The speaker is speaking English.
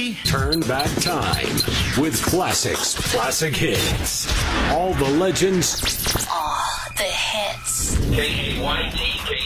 ready? Turn back time with classics, classic hits. All the legends. All the hits. KKYT,